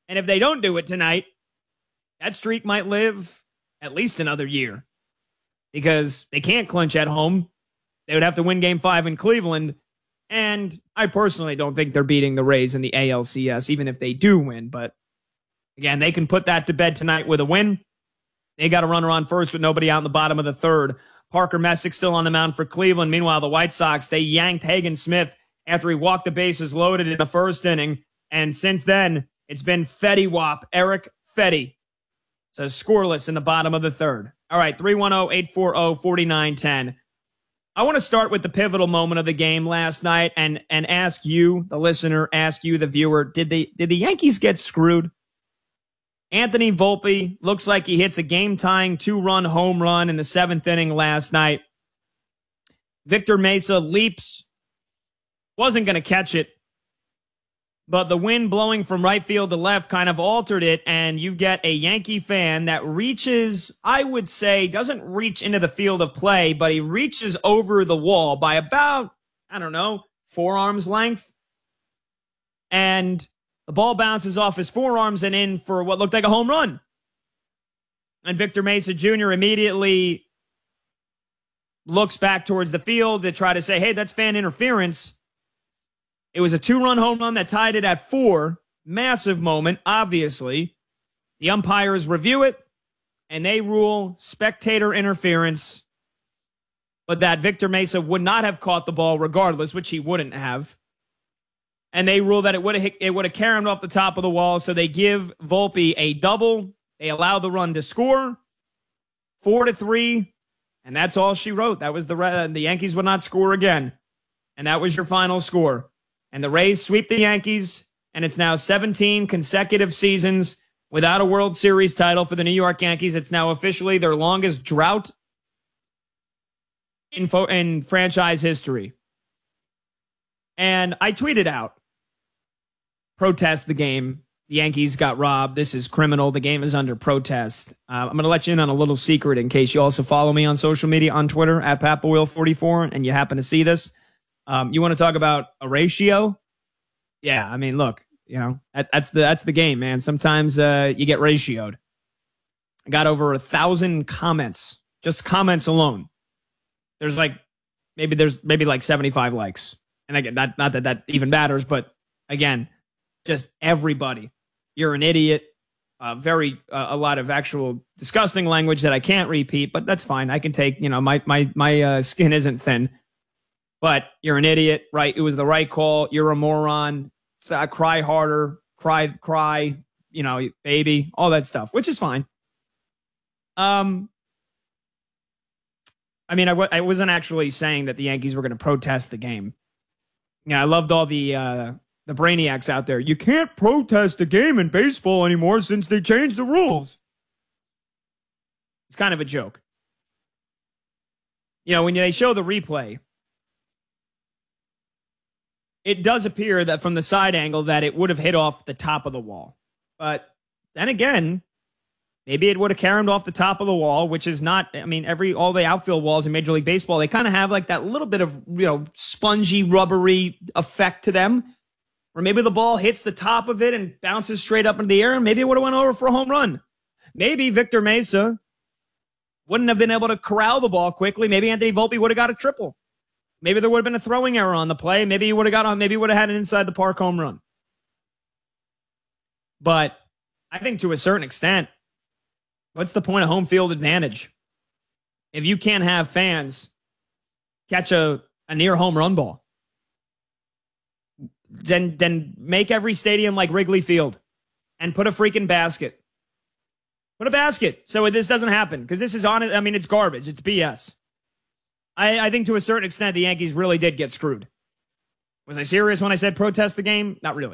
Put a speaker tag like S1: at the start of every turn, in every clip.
S1: And if they don't do it tonight, that streak might live at least another year because they can't clinch at home. They would have to win game 5 in Cleveland. And I personally don't think they're beating the Rays in the ALCS, even if they do win. But again, they can put that to bed tonight with a win. They got a runner on first with nobody out in the bottom of the third. Parker Messick still on the mound for Cleveland. Meanwhile, the White Sox, they yanked Hagen Smith after he walked the bases loaded in the first inning. And since then, it's been Fetty Wap, Eric Fetty. So scoreless in the bottom of the third. All right, 310-840-4910. I want to start with the pivotal moment of the game last night and ask you, the listener, ask you, the viewer, did the Yankees get screwed? Anthony Volpe looks like he hits a game-tying 2-run home run in the 7th inning last night. Victor Mesa leaps, wasn't going to catch it, but the wind blowing from right field to left kind of altered it, and you get a Yankee fan that reaches, I would say, doesn't reach into the field of play, but he reaches over the wall by about, 4 arms length. And the ball bounces off his forearms and in for what looked like a home run. And Victor Mesa Jr. immediately looks back towards the field to try to say, hey, that's fan interference. It was a 2-run home run that tied it at 4. Massive moment, obviously. The umpires review it, and they rule spectator interference, but that Victor Mesa would not have caught the ball regardless, which he wouldn't have. And they rule that it would have carried off the top of the wall, so they give Volpe a double. They allow the run to score, 4-3, and that's all she wrote. That was the Yankees would not score again, and that was your final score. And the Rays sweep the Yankees, and it's now 17 consecutive seasons without a World Series title for the New York Yankees. It's now officially their longest drought in franchise history. And I tweeted out, protest the game. The Yankees got robbed. This is criminal. The game is under protest. I'm going to let you in on a little secret in case you also follow me on social media, on Twitter, at PapaWheel44, and you happen to see this. You want to talk about a ratio? Yeah, I mean, look, that's the game, man. Sometimes you get ratioed. I got over 1,000 comments, just comments alone. There's maybe like 75 likes. And again, not that even matters, but again, just everybody. You're an idiot. A lot of actual disgusting language that I can't repeat, but that's fine. I can take, my skin isn't thin. But you're an idiot, right? It was the right call. You're a moron. So cry harder, cry, baby, all that stuff, which is fine. I wasn't actually saying that the Yankees were going to protest the game. Yeah, I loved all the brainiacs out there. You can't protest a game in baseball anymore since they changed the rules. It's kind of a joke. When they show the replay, it does appear that from the side angle that it would have hit off the top of the wall. But then again, maybe it would have caromed off the top of the wall, which is not, all the outfield walls in Major League Baseball, they kind of have like that little bit of, spongy, rubbery effect to them. Or maybe the ball hits the top of it and bounces straight up into the air, and maybe it would have went over for a home run. Maybe Victor Mesa wouldn't have been able to corral the ball quickly. Maybe Anthony Volpe would have got a triple. Maybe there would have been a throwing error on the play. Maybe he would have had an inside the park home run. But I think to a certain extent, what's the point of home field advantage? If you can't have fans catch a near home run ball, then make every stadium like Wrigley Field and put a freaking basket. Put a basket so this doesn't happen, because this is it's garbage. It's BS. I think to a certain extent, the Yankees really did get screwed. Was I serious when I said protest the game? Not really.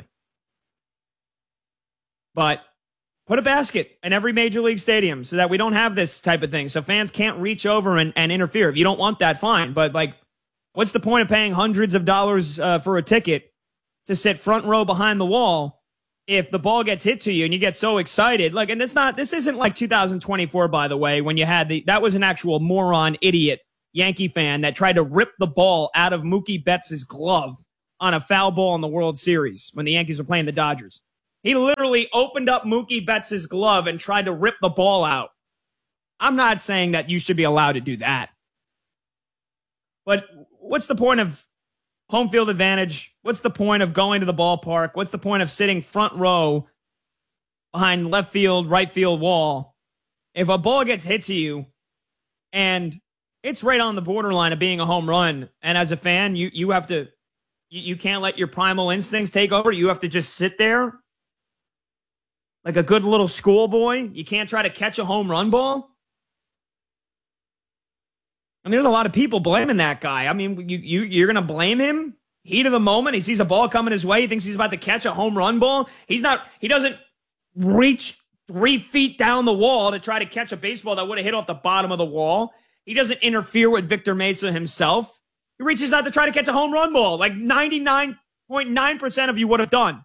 S1: But put a basket in every major league stadium so that we don't have this type of thing. So fans can't reach over and interfere. If you don't want that, fine. But what's the point of paying hundreds of dollars for a ticket to sit front row behind the wall if the ball gets hit to you and you get so excited? And this isn't like 2024, by the way, when you had that was an actual moron, idiot Yankee fan that tried to rip the ball out of Mookie Betts' glove on a foul ball in the World Series when the Yankees were playing the Dodgers. He literally opened up Mookie Betts' glove and tried to rip the ball out. I'm not saying that you should be allowed to do that. But what's the point of home field advantage? What's the point of going to the ballpark? What's the point of sitting front row behind left field, right field wall? If a ball gets hit to you and it's right on the borderline of being a home run, and as a fan, you have to, you can't let your primal instincts take over. You have to just sit there like a good little schoolboy. You can't try to catch a home run ball. And there's a lot of people blaming that guy. I mean, you're going to blame him? Heat of the moment. He sees a ball coming his way. He thinks he's about to catch a home run ball. He doesn't reach 3 feet down the wall to try to catch a baseball that would have hit off the bottom of the wall. He doesn't interfere with Victor Mesa himself. He reaches out to try to catch a home run ball, like 99.9% of you would have done.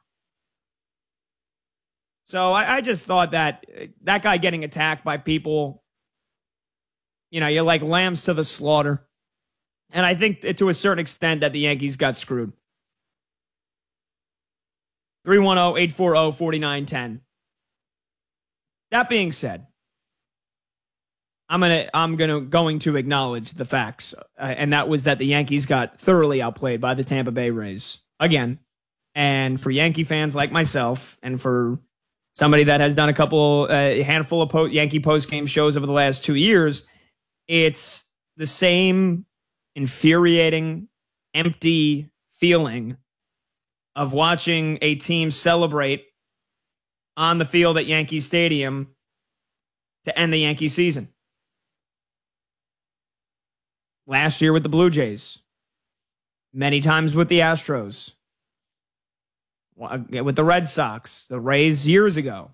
S1: So I just thought that guy getting attacked by people, you're like lambs to the slaughter. And I think to a certain extent that the Yankees got screwed. 310-840-4910. That being said, I'm going to acknowledge the facts, and that was that the Yankees got thoroughly outplayed by the Tampa Bay Rays again. And for Yankee fans like myself, and for somebody that has done a handful of Yankee postgame shows over the last 2 years, it's the same infuriating, empty feeling of watching a team celebrate on the field at Yankee Stadium to end the Yankee season. Last year with the Blue Jays, many times with the Astros, with the Red Sox, the Rays years ago.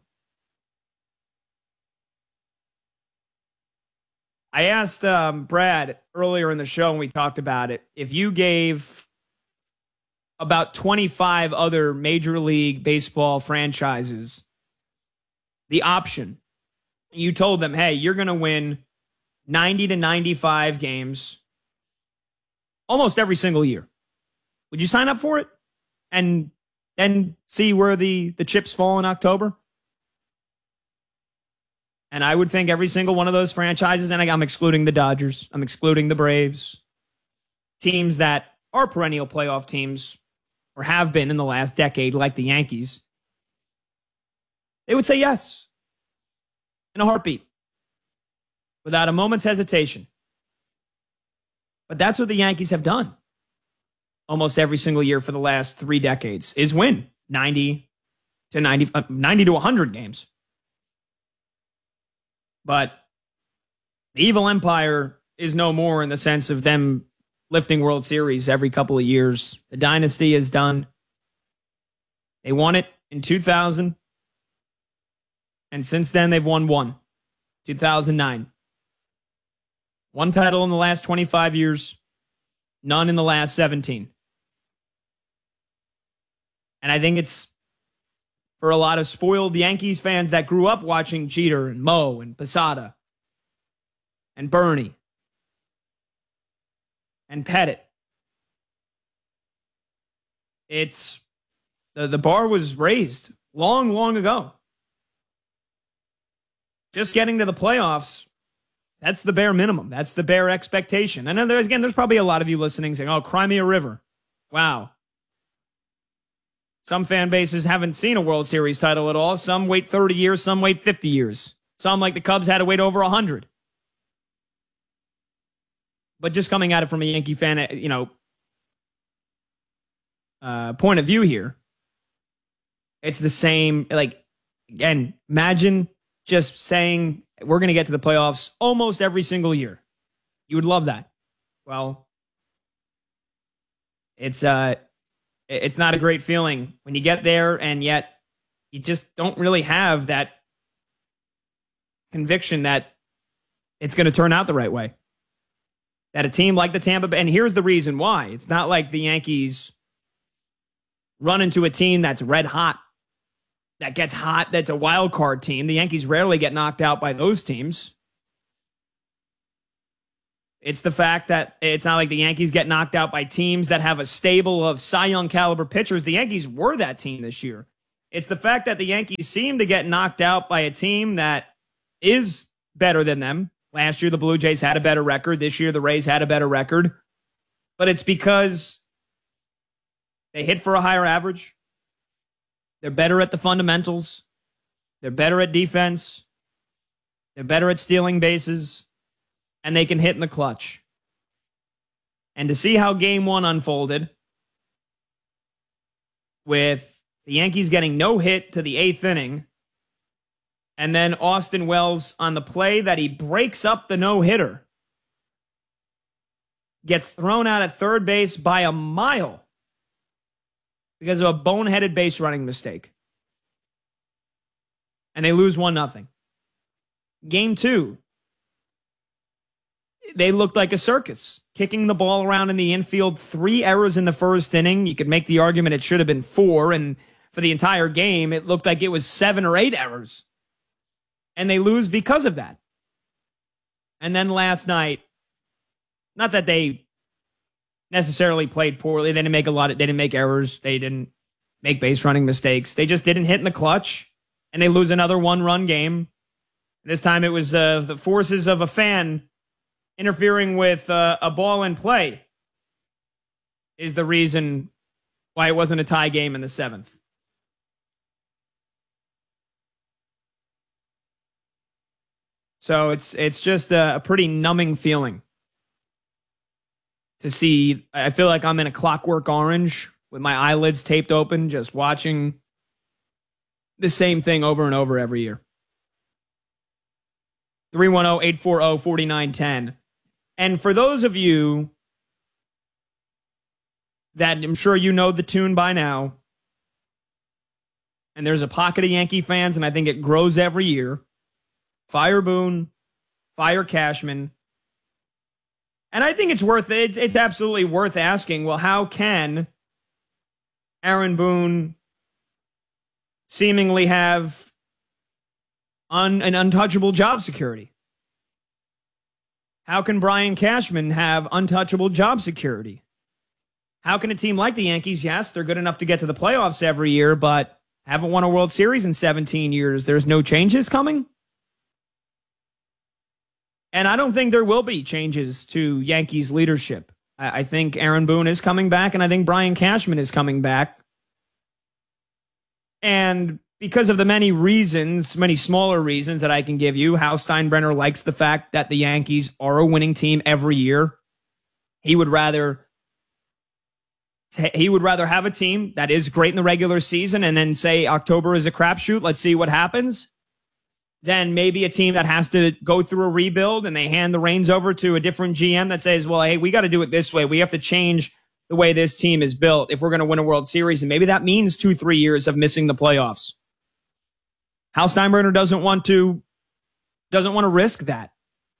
S1: I asked Brad earlier in the show when we talked about it, if you gave about 25 other Major League Baseball franchises the option, you told them, hey, you're going to win 90 to 95 games almost every single year, would you sign up for it and then see where the chips fall in October? And I would think every single one of those franchises, and I'm excluding the Dodgers, I'm excluding the Braves, teams that are perennial playoff teams or have been in the last decade, like the Yankees, they would say yes in a heartbeat, without a moment's hesitation. But that's what the Yankees have done almost every single year for the last 3 decades, is win 90 to 100 games. But the evil empire is no more in the sense of them lifting World Series every couple of years. The dynasty is done. They won it in 2000. And since then, they've won one. 2009. One title in the last 25 years. None in the last 17. And I think it's for a lot of spoiled Yankees fans that grew up watching Jeter and Mo and Posada and Bernie and Pettit. It's the bar was raised long, long ago. Just getting to the playoffs, that's the bare minimum. That's the bare expectation. And then there's probably a lot of you listening saying, oh, cry me a river. Wow. Some fan bases haven't seen a World Series title at all. Some wait 30 years, some wait 50 years. Some, like the Cubs, had to wait over 100. But just coming at it from a Yankee fan, point of view here, it's the same. Like, again, imagine just saying we're going to get to the playoffs almost every single year. You would love that. Well, it's not a great feeling when you get there, and yet you just don't really have that conviction that it's going to turn out the right way. That a team like the Tampa Bay, and here's the reason why. It's not like the Yankees run into a team that's red hot, that gets hot, that's a wild card team. The Yankees rarely get knocked out by those teams. It's the fact that it's not like the Yankees get knocked out by teams that have a stable of Cy Young caliber pitchers. The Yankees were that team this year. It's the fact that the Yankees seem to get knocked out by a team that is better than them. Last year, the Blue Jays had a better record. This year, the Rays had a better record. But it's because they hit for a higher average. They're better at the fundamentals. They're better at defense. They're better at stealing bases. And they can hit in the clutch. And to see how game one unfolded, with the Yankees getting no hit to the 8th inning, and then Austin Wells on the play that he breaks up the no-hitter, gets thrown out at third base by a mile because of a boneheaded base running mistake. And they lose 1-0. Game two, they looked like a circus, kicking the ball around in the infield. 3 errors in the first inning. You could make the argument it should have been 4, and for the entire game, it looked like it was 7 or 8 errors. And they lose because of that. And then last night, not that they necessarily played poorly. They didn't make errors. They didn't make base running mistakes. They just didn't hit in the clutch, and they lose another 1-run game. This time it was the forces of a fan interfering with a ball in play is the reason why it wasn't a tie game in the 7th. So it's just a pretty numbing feeling to see. I feel like I'm in a Clockwork Orange with my eyelids taped open, just watching the same thing over and over every year. 310-840-4910. And for those of you that I'm sure you know the tune by now, and there's a pocket of Yankee fans, and I think it grows every year, fire Boone, fire Cashman. And I think it's absolutely worth asking, well, how can Aaron Boone seemingly have an untouchable job security? How can Brian Cashman have untouchable job security? How can a team like the Yankees, yes, they're good enough to get to the playoffs every year, but haven't won a World Series in 17 years. There's no changes coming? And I don't think there will be changes to Yankees leadership. I think Aaron Boone is coming back, and I think Brian Cashman is coming back. And because of the many reasons, many smaller reasons that I can give you, Hal Steinbrenner likes the fact that the Yankees are a winning team every year. He would rather have a team that is great in the regular season and then say October is a crapshoot, let's see what happens, than maybe a team that has to go through a rebuild and they hand the reins over to a different GM that says, well, hey, we got to do it this way. We have to change the way this team is built if we're going to win a World Series. And maybe that means 2-3 years of missing the playoffs. Hal Steinbrenner doesn't want to risk that.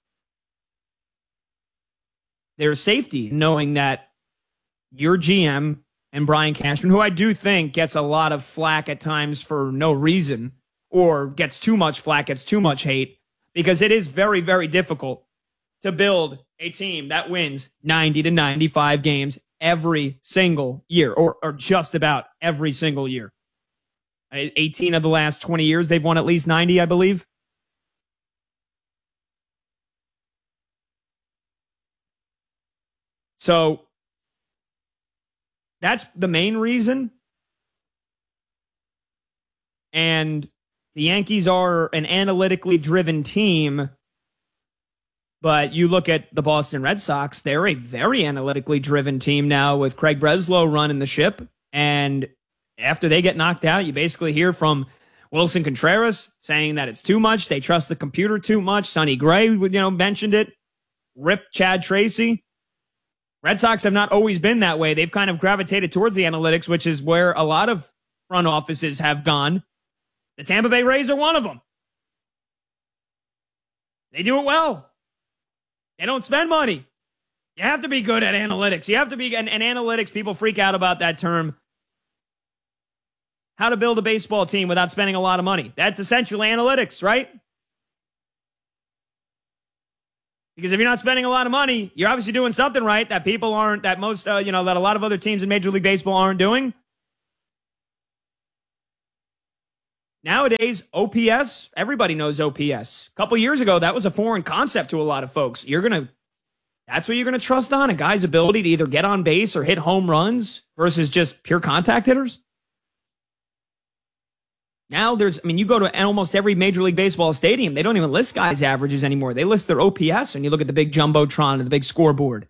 S1: There's safety knowing that your GM and Brian Cashman, who I do think gets a lot of flack at times for no reason, or gets too much flack, gets too much hate, because it is very, very difficult to build a team that wins 90 to 95 games every single year, or just about every single year. 18 of the last 20 years, they've won at least 90, I believe. So that's the main reason. And the Yankees are an analytically driven team, but you look at the Boston Red Sox, they're a very analytically driven team now with Craig Breslow running the ship. And after they get knocked out, you basically hear from Wilson Contreras saying that it's too much. They trust the computer too much. Sonny Gray, mentioned it. Rip Chad Tracy. Red Sox have not always been that way. They've kind of gravitated towards the analytics, which is where a lot of front offices have gone. The Tampa Bay Rays are one of them. They do it well. They don't spend money. You have to be good at analytics. You have to be, and analytics, people freak out about that term. How to build a baseball team without spending a lot of money. That's essentially analytics, right? Because if you're not spending a lot of money, you're obviously doing something right that people aren't, that most, that a lot of other teams in Major League Baseball aren't doing. Nowadays, OPS, everybody knows OPS. A couple years ago, that was a foreign concept to a lot of folks. That's what you're going to trust on, a guy's ability to either get on base or hit home runs versus just pure contact hitters. Now you go to almost every Major League Baseball stadium, they don't even list guys' averages anymore. They list their OPS, and you look at the big Jumbotron and the big scoreboard.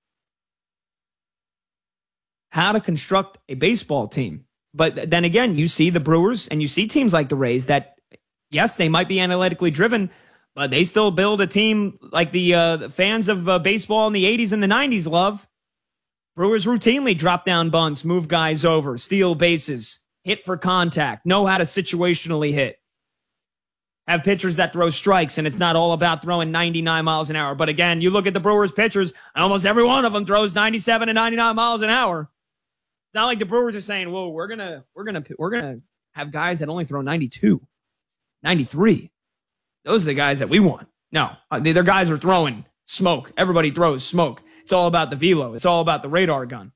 S1: How to construct a baseball team. But then again, you see the Brewers and you see teams like the Rays that, yes, they might be analytically driven, but they still build a team like the fans of baseball in the 80s and the 90s love. Brewers routinely drop down bunts, move guys over, steal bases, hit for contact, know how to situationally hit. Have pitchers that throw strikes, and it's not all about throwing 99 miles an hour. But again, you look at the Brewers pitchers, and almost every one of them throws 97 and 99 miles an hour. It's not like the Brewers are saying, "Whoa, we're gonna have guys that only throw 92, 93. Those are the guys that we want." No, their guys are throwing smoke. Everybody throws smoke. It's all about the velo. It's all about the radar gun.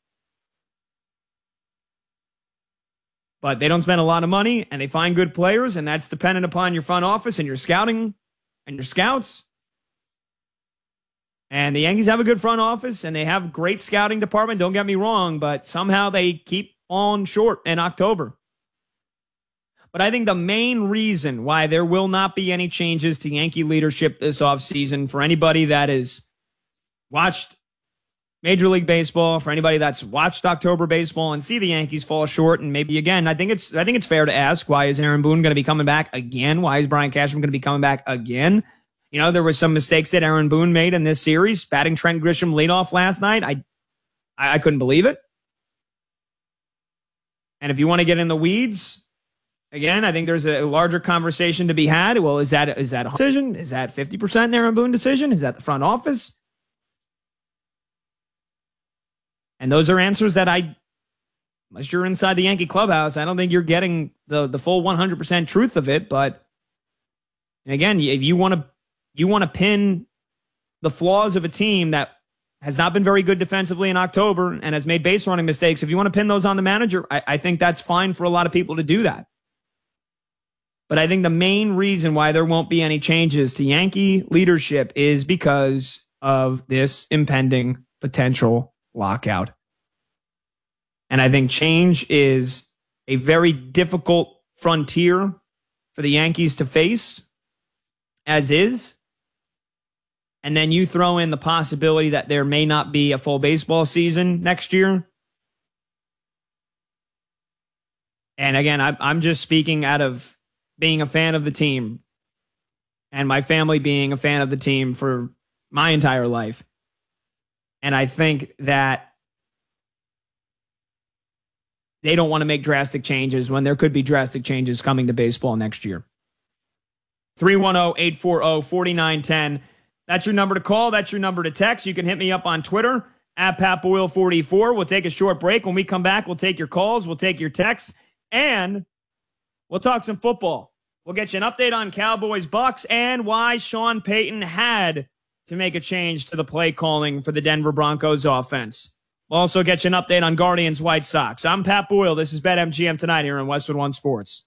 S1: But they don't spend a lot of money, and they find good players, and that's dependent upon your front office and your scouting and your scouts. And the Yankees have a good front office, and they have a great scouting department, don't get me wrong, but somehow they keep falling short in October. But I think the main reason why there will not be any changes to Yankee leadership this offseason, for anybody that has watched Major League Baseball, for anybody that's watched October baseball and see the Yankees fall short, and maybe again, I think it's fair to ask, why is Aaron Boone going to be coming back again? Why is Brian Cashman going to be coming back again? You know, there were some mistakes that Aaron Boone made in this series, batting Trent Grisham leadoff last night. I couldn't believe it. And if you want to get in the weeds, again, I think there's a larger conversation to be had. Well, is that a decision? Is that 50% an Aaron Boone decision? Is that the front office? And those are answers that unless you're inside the Yankee clubhouse, I don't think you're getting the full 100% truth of it. But again, if you want to pin the flaws of a team that has not been very good defensively in October and has made base running mistakes, if you want to pin those on the manager, I think that's fine for a lot of people to do that. But I think the main reason why there won't be any changes to Yankee leadership is because of this impending potential lockout. And I think change is a very difficult frontier for the Yankees to face, as is. And then you throw in the possibility that there may not be a full baseball season next year. And again, I'm just speaking out of being a fan of the team and my family being a fan of the team for my entire life. And I think that they don't want to make drastic changes when there could be drastic changes coming to baseball next year. 310-840-4910. That's your number to call. That's your number to text. You can hit me up on Twitter at PatBoyle44. We'll take a short break. When we come back, we'll take your calls. We'll take your texts. And we'll talk some football. We'll get you an update on Cowboys Bucks and why Sean Payton had to make a change to the play calling for the Denver Broncos offense. We'll also get you an update on Guardians White Sox. I'm Pat Boyle. This is BetMGM Tonight here on Westwood One Sports.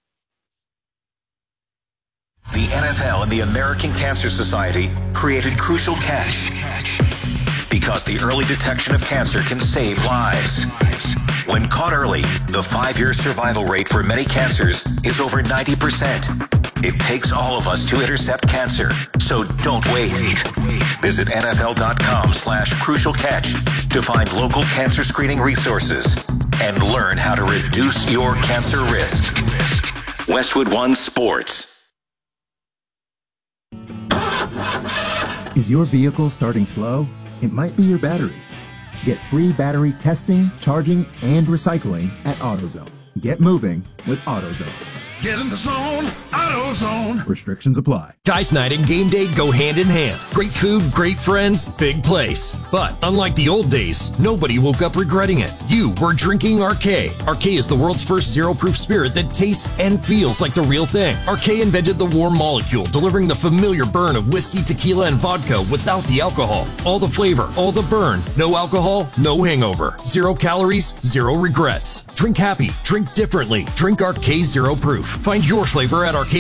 S2: The NFL and the American Cancer Society created Crucial Catch because the early detection of cancer can save lives. When caught early, the 5-year survival rate for many cancers is over 90%. It takes all of us to intercept cancer, so don't wait. Visit NFL.com/Crucial Catch to find local cancer screening resources and learn how to reduce your cancer risk. Westwood One Sports.
S3: Is your vehicle starting slow? It might be your battery. Get free battery testing, charging, and recycling at AutoZone. Get moving with AutoZone.
S4: Get in the zone, AutoZone.
S3: Restrictions apply.
S5: Guys night and game day go hand in hand. Great food, great friends, big place. But unlike the old days, nobody woke up regretting it. You were drinking Arcade. Arcade is the world's first zero-proof spirit that tastes and feels like the real thing. Arcade invented the warm molecule, delivering the familiar burn of whiskey, tequila, and vodka without the alcohol. All the flavor, all the burn. No alcohol, no hangover. 0 calories, 0 regrets. Drink happy, drink differently. Drink Arcade Zero Proof. Find your flavor at Arcade